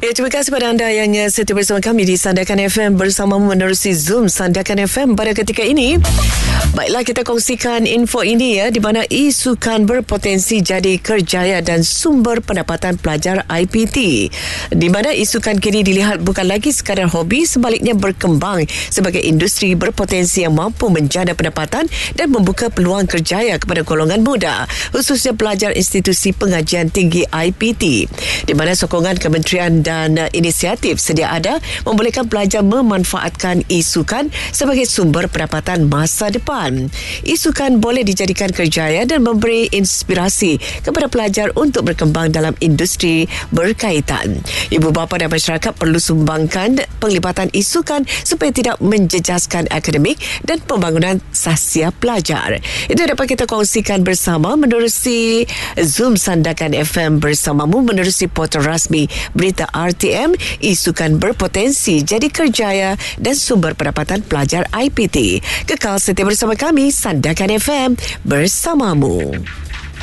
Ya, terima kasih kepada anda yang setia bersama kami di Sandakan FM bersamamu menerusi Zoom Sandakan FM pada ketika ini. Baiklah, kita kongsikan info ini di mana e-sukan berpotensi jadi kerjaya dan sumber pendapatan pelajar IPT. Di mana e-sukan kini dilihat bukan lagi sekadar hobi, sebaliknya berkembang sebagai industri berpotensi yang mampu menjana pendapatan dan membuka peluang kerjaya kepada golongan muda, khususnya pelajar institusi pengajian tinggi IPT. Di mana sokongan Kementerian dan inisiatif sedia ada membolehkan pelajar memanfaatkan e-sukan sebagai sumber pendapatan masa depan. E-sukan boleh dijadikan kerjaya dan memberi inspirasi kepada pelajar untuk berkembang dalam industri berkaitan. Ibu bapa dan masyarakat perlu sumbangkan penglibatan e-sukan supaya tidak menjejaskan akademik dan pembangunan sahsia pelajar. Itu dapat kita kongsikan bersama menerusi Zoom Sandakan FM bersamamu menerusi portal rasmi berita RTM. E-sukan berpotensi jadi kerjaya dan sumber pendapatan pelajar IPT. Kekal setia bersama kami, Sandakan FM bersamamu.